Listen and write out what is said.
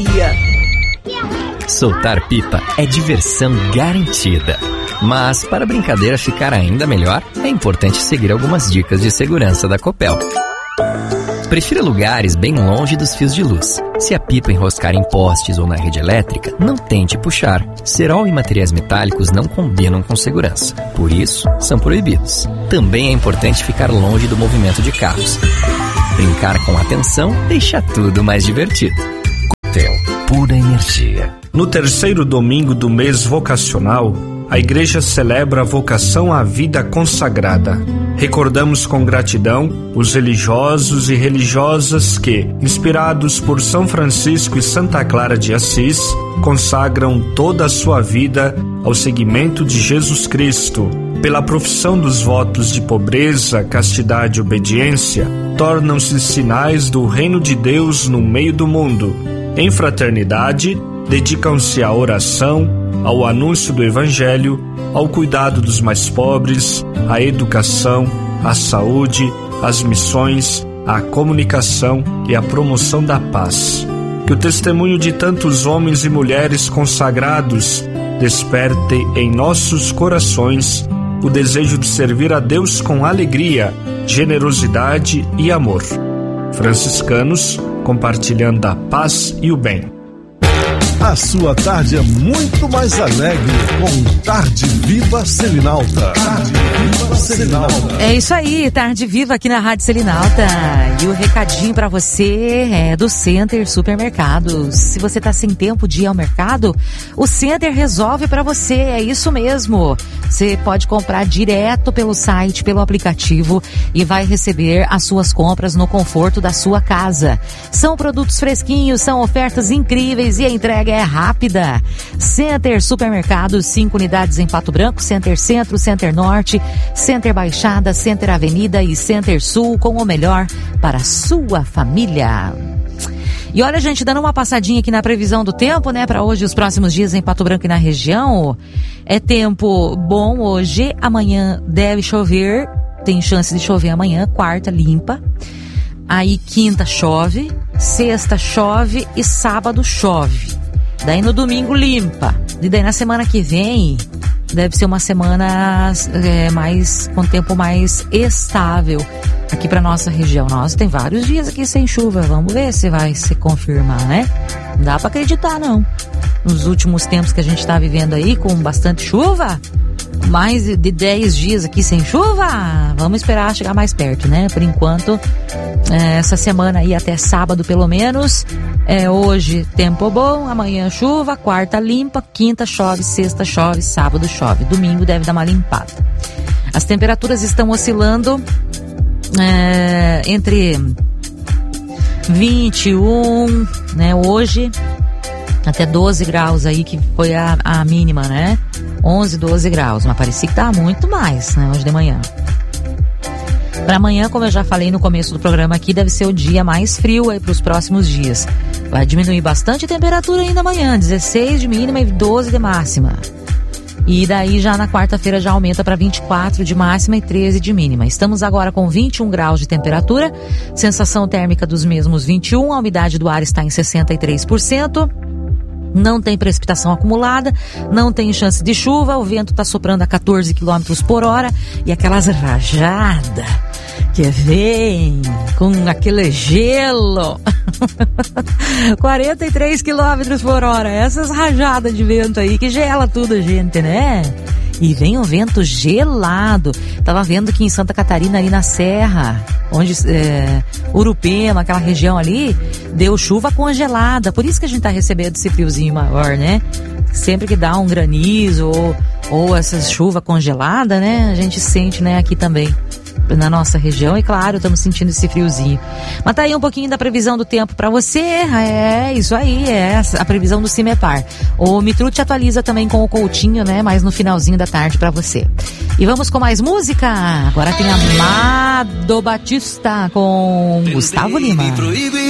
Garcia. Soltar pipa é diversão garantida. Mas para a brincadeira ficar ainda melhor, é importante seguir algumas dicas de segurança da Copel. Prefira lugares bem longe dos fios de luz. Se a pipa enroscar em postes ou na rede elétrica, não tente puxar. Cerol e materiais metálicos não combinam com segurança. Por isso, são proibidos. Também é importante ficar longe do movimento de carros. Brincar com atenção deixa tudo mais divertido. Copel, pura energia. No terceiro domingo do mês vocacional, a Igreja celebra a vocação à vida consagrada. Recordamos com gratidão os religiosos e religiosas que, inspirados por São Francisco e Santa Clara de Assis, consagram toda a sua vida ao seguimento de Jesus Cristo. Pela profissão dos votos de pobreza, castidade e obediência, tornam-se sinais do reino de Deus no meio do mundo. Em fraternidade, dedicam-se à oração, ao anúncio do Evangelho, ao cuidado dos mais pobres, à educação, à saúde, às missões, à comunicação e à promoção da paz. Que o testemunho de tantos homens e mulheres consagrados desperte em nossos corações o desejo de servir a Deus com alegria, generosidade e amor. Franciscanos, compartilhando a paz e o bem. A sua tarde é muito mais alegre com Tarde Viva Selinalta. Tarde Viva Selinalta. É isso aí, Tarde Viva aqui na Rádio Selinalta. E o recadinho pra você é do Center Supermercados. Se você tá sem tempo de ir ao mercado, o Center resolve pra você, é isso mesmo. Você pode comprar direto pelo site, pelo aplicativo e vai receber as suas compras no conforto da sua casa. São produtos fresquinhos, são ofertas incríveis e a entrega é rápida. Center Supermercados, 5 unidades em Pato Branco, Center Centro, Center Norte, Center Baixada, Center Avenida e Center Sul, com o melhor para a sua família. E olha, gente, dando uma passadinha aqui na previsão do tempo, né, para hoje e os próximos dias em Pato Branco e na região. É tempo bom hoje, amanhã deve chover, tem chance de chover amanhã, quarta limpa. Aí quinta chove, sexta chove e sábado chove. Daí no domingo limpa. E daí na semana que vem deve ser uma semana mais com tempo mais estável aqui para nossa região. Nossa, tem vários dias aqui sem chuva. Vamos ver se vai se confirmar, né? Não dá para acreditar, não. Nos últimos tempos que a gente tá vivendo aí com bastante chuva, mais de 10 dias aqui sem chuva, vamos esperar chegar mais perto, né? Por enquanto, essa semana aí até sábado pelo menos, hoje tempo bom, amanhã chuva, quarta limpa, quinta chove, sexta chove, sábado chove, domingo deve dar uma limpada. As temperaturas estão oscilando entre 21, né, hoje, até 12 graus aí, que foi a mínima, né? 11, 12 graus, mas parecia que tá muito mais, né, hoje de manhã. Para amanhã, como eu já falei no começo do programa aqui, deve ser o dia mais frio aí para os próximos dias. Vai diminuir bastante a temperatura ainda amanhã, 16 de mínima e 12 de máxima. E daí já na quarta-feira já aumenta para 24 de máxima e 13 de mínima. Estamos agora com 21 graus de temperatura, sensação térmica dos mesmos 21, a umidade do ar está em 63%. Não tem precipitação acumulada, não tem chance de chuva, o vento está soprando a 14 km por hora e aquelas rajadas que vem com aquele gelo 43 km por hora, essas rajadas de vento aí que gela tudo a gente, né? E vem um vento gelado. Tava vendo que em Santa Catarina, ali na Serra, onde Urupema, aquela região ali, deu chuva congelada. Por isso que a gente tá recebendo esse friozinho maior, né? Sempre que dá um granizo ou essa chuva congelada, né? A gente sente, né, aqui também na nossa região, e claro, estamos sentindo esse friozinho. Mas tá aí um pouquinho da previsão do tempo para você. É isso aí, é a previsão do Cimepar. O Mitru te atualiza também com o Coutinho, né, mais no finalzinho da tarde para você. E vamos com mais música. Agora tem Amado Batista com Gustavo Lima.